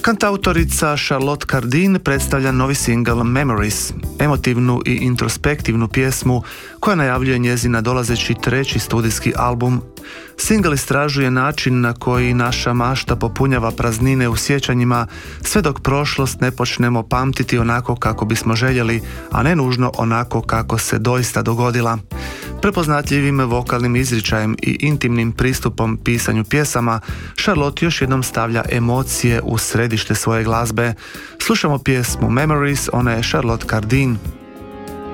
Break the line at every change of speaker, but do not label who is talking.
Kantautorica Charlotte Cardin predstavlja novi singl Memories, emotivnu i introspektivnu pjesmu koja najavljuje njezina dolazeći treći studijski album. Singl istražuje način na koji naša mašta popunjava praznine u sjećanjima sve dok prošlost ne počnemo pamtiti onako kako bismo željeli, a ne nužno onako kako se doista dogodila. Prepoznatljivim vokalnim izričajem i intimnim pristupom pisanju pjesama, Charlotte još jednom stavlja emocije u središte svoje glazbe. Slušamo pjesmu Memories, ona je Charlotte Cardin.